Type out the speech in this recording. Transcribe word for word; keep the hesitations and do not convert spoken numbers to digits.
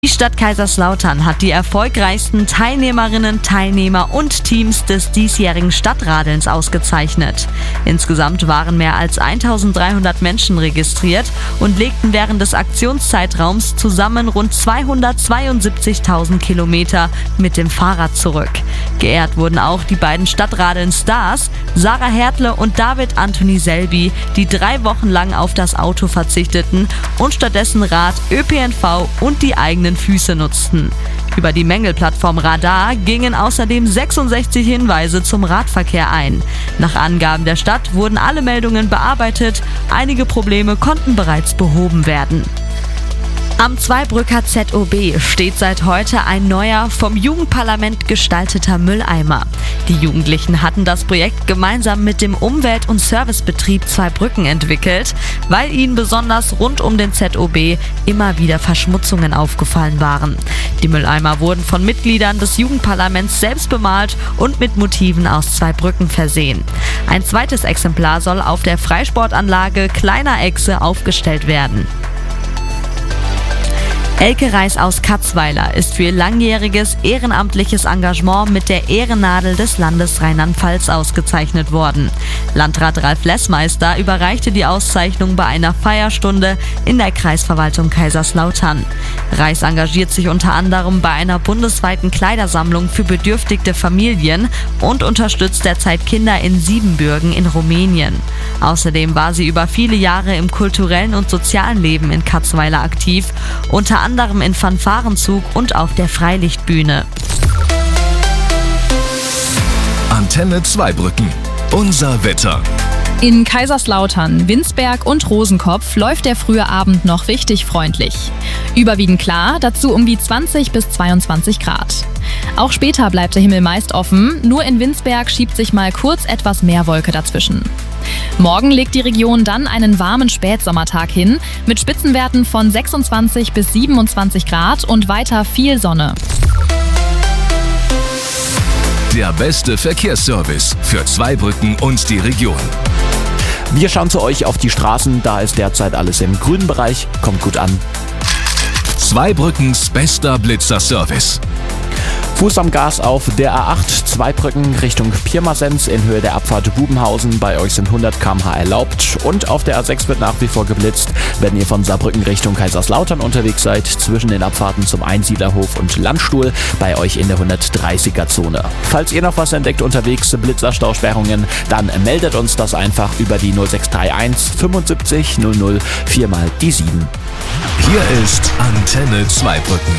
Die Stadt Kaiserslautern hat die erfolgreichsten Teilnehmerinnen, Teilnehmer und Teams des diesjährigen Stadtradelns ausgezeichnet. Insgesamt waren mehr als eintausenddreihundert Menschen registriert und legten während des Aktionszeitraums zusammen rund zweihundertzweiundsiebzigtausend Kilometer mit dem Fahrrad zurück. Geehrt wurden auch die beiden Stadtradeln-Stars, Sarah Hertle und David Anthony Selby, die drei Wochen lang auf das Auto verzichteten und stattdessen Rad, Ö P N V und die eigenen Füße nutzten. Über die Mängelplattform Radar gingen außerdem sechsundsechzig Hinweise zum Radverkehr ein. Nach Angaben der Stadt wurden alle Meldungen bearbeitet, einige Probleme konnten bereits behoben werden. Am Zweibrücker Z O B steht seit heute ein neuer, vom Jugendparlament gestalteter Mülleimer. Die Jugendlichen hatten das Projekt gemeinsam mit dem Umwelt- und Servicebetrieb Zweibrücken entwickelt, weil ihnen besonders rund um den Z O B immer wieder Verschmutzungen aufgefallen waren. Die Mülleimer wurden von Mitgliedern des Jugendparlaments selbst bemalt und mit Motiven aus Zweibrücken versehen. Ein zweites Exemplar soll auf der Freisportanlage Kleiner Echse aufgestellt werden. Elke Reis aus Katzweiler ist für ihr langjähriges ehrenamtliches Engagement mit der Ehrennadel des Landes Rheinland-Pfalz ausgezeichnet worden. Landrat Ralf Lessmeister überreichte die Auszeichnung bei einer Feierstunde in der Kreisverwaltung Kaiserslautern. Reis engagiert sich unter anderem bei einer bundesweiten Kleidersammlung für bedürftige Familien und unterstützt derzeit Kinder in Siebenbürgen in Rumänien. Außerdem war sie über viele Jahre im kulturellen und sozialen Leben in Katzweiler aktiv, unter anderem in Fanfarenzug und auf der Freilichtbühne. Antenne Zweibrücken. Unser Wetter. In Kaiserslautern, Winsberg und Rosenkopf läuft der frühe Abend noch richtig freundlich. Überwiegend klar, dazu um die zwanzig bis zweiundzwanzig Grad. Auch später bleibt der Himmel meist offen, nur in Winsberg schiebt sich mal kurz etwas mehr Wolke dazwischen. Morgen legt die Region dann einen warmen Spätsommertag hin, mit Spitzenwerten von sechsundzwanzig bis siebenundzwanzig Grad und weiter viel Sonne. Der beste Verkehrsservice für Zweibrücken und die Region. Wir schauen zu euch auf die Straßen, da ist derzeit alles im grünen Bereich. Kommt gut an. Zweibrückens bester Blitzerservice. Fuß am Gas auf der A acht, Zweibrücken Richtung Pirmasens in Höhe der Abfahrt Bubenhausen. Bei euch sind hundert Kilometer pro Stunde erlaubt. Und auf der A sechs wird nach wie vor geblitzt, wenn ihr von Saarbrücken Richtung Kaiserslautern unterwegs seid, zwischen den Abfahrten zum Einsiedlerhof und Landstuhl, bei euch in der hundertdreißiger Zone. Falls ihr noch was entdeckt unterwegs, Blitzerstausperrungen, dann meldet uns das einfach über die null sechs drei eins fünfundsiebzig null null vier mal die sieben. Hier ist Antenne Zweibrücken.